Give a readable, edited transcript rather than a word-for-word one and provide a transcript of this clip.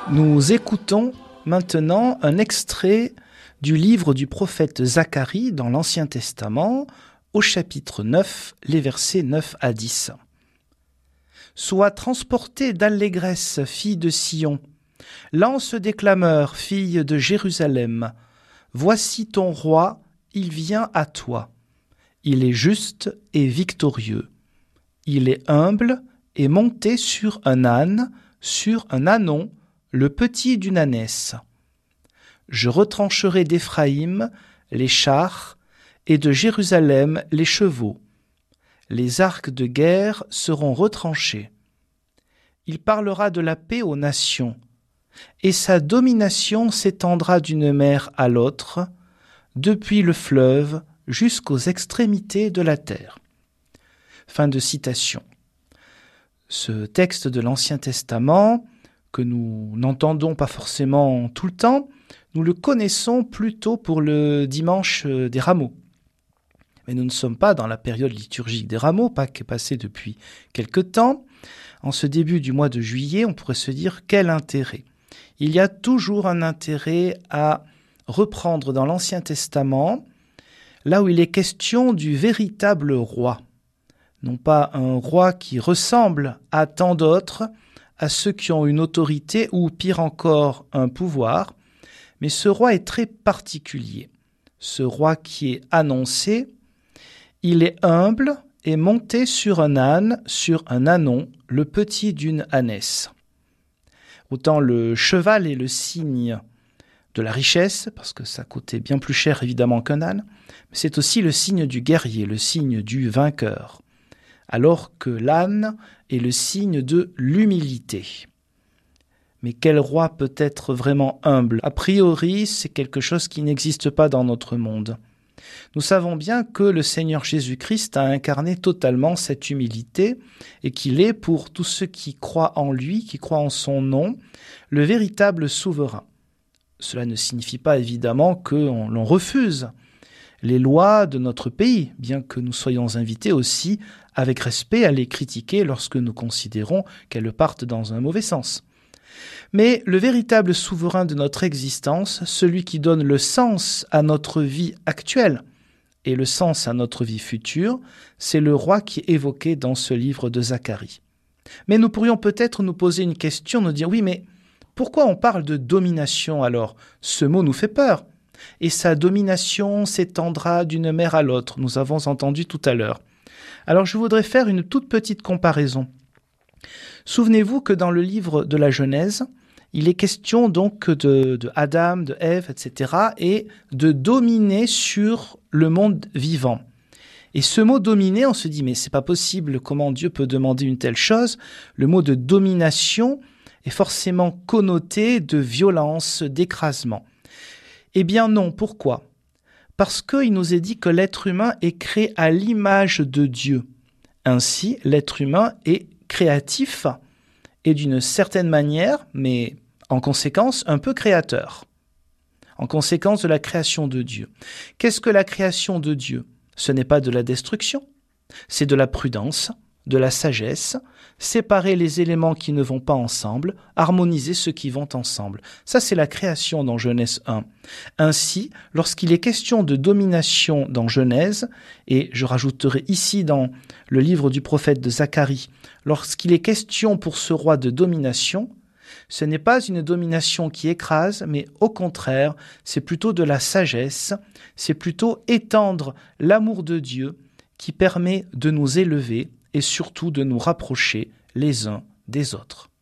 Nous écoutons maintenant un extrait du livre du prophète Zacharie dans l'Ancien Testament, au chapitre 9, les versets 9 à 10. « Sois transportée d'allégresse, fille de Sion, lance des clameurs, fille de Jérusalem. Voici ton roi, il vient à toi. Il est juste et victorieux. Il est humble et monté sur un âne, sur un ânon, le petit d'une ânesse. Je retrancherai d'Éphraïm les chars et de Jérusalem les chevaux. Les arcs de guerre seront retranchés. Il parlera de la paix aux nations, et sa domination s'étendra d'une mer à l'autre, depuis le fleuve jusqu'aux extrémités de la terre. » Fin de citation. Ce texte de l'Ancien Testament, que nous n'entendons pas forcément tout le temps, nous le connaissons plutôt pour le dimanche des Rameaux. Mais nous ne sommes pas dans la période liturgique des Rameaux, Pâques est passé depuis quelque temps. En ce début du mois de juillet, on pourrait se dire quel intérêt. Il y a toujours un intérêt à reprendre dans l'Ancien Testament, là où il est question du véritable roi. Non pas un roi qui ressemble à tant d'autres, à ceux qui ont une autorité ou pire encore un pouvoir, mais ce roi est très particulier. Ce roi qui est annoncé, il est humble et monté sur un âne, sur un ânon, le petit d'une ânesse. Autant le cheval est le signe de la richesse, parce que ça coûtait bien plus cher évidemment qu'un âne, mais c'est aussi le signe du guerrier, le signe du vainqueur, alors que l'âne est le signe de l'humilité. Mais quel roi peut être vraiment humble ? A priori, c'est quelque chose qui n'existe pas dans notre monde. Nous savons bien que le Seigneur Jésus-Christ a incarné totalement cette humilité et qu'il est, pour tous ceux qui croient en lui, qui croient en son nom, le véritable souverain. Cela ne signifie pas évidemment que l'on refuse les lois de notre pays, bien que nous soyons invités aussi avec respect à les critiquer lorsque nous considérons qu'elles partent dans un mauvais sens. Mais le véritable souverain de notre existence, celui qui donne le sens à notre vie actuelle et le sens à notre vie future, c'est le roi qui est évoqué dans ce livre de Zacharie. Mais nous pourrions peut-être nous poser une question, nous dire « Oui, mais pourquoi on parle de domination alors ? Ce mot nous fait peur. Et sa domination s'étendra d'une mer à l'autre, nous avons entendu tout à l'heure. » Alors je voudrais faire une toute petite comparaison. Souvenez-vous que dans le livre de la Genèse, il est question donc de Adam, de Ève, etc., et de dominer sur le monde vivant. Et ce mot « dominer », on se dit « mais c'est pas possible, comment Dieu peut demander une telle chose ?» Le mot de domination est forcément connoté de violence, d'écrasement. Eh bien non, pourquoi ? Parce qu'il nous est dit que l'être humain est créé à l'image de Dieu. Ainsi, l'être humain est créatif et d'une certaine manière, mais en conséquence, un peu créateur. En conséquence de la création de Dieu. Qu'est-ce que la création de Dieu ? Ce n'est pas de la destruction, c'est de la prudence, de la sagesse, séparer les éléments qui ne vont pas ensemble, harmoniser ceux qui vont ensemble. Ça, c'est la création dans Genèse 1. Ainsi, lorsqu'il est question de domination dans Genèse, et je rajouterai ici dans le livre du prophète de Zacharie, lorsqu'il est question pour ce roi de domination, ce n'est pas une domination qui écrase, mais au contraire, c'est plutôt de la sagesse, c'est plutôt étendre l'amour de Dieu qui permet de nous élever et surtout de nous rapprocher les uns des autres.